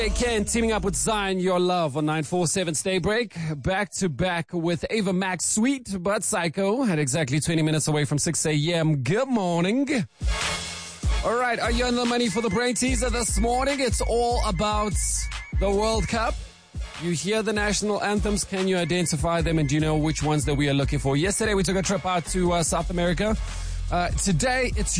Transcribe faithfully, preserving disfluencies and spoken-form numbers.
Ken teaming up with Zion, Your Love on nine four seven Stay Break. Back to back with Ava Max, Sweet But Psycho at exactly twenty minutes away from six a.m. Good morning. All right, are you on the money for the brain teaser this morning? It's all about the World Cup. You hear the national anthems. Can you identify them? And do you know which ones that we are looking for? Yesterday, we took a trip out to uh, South America. Uh, today, it's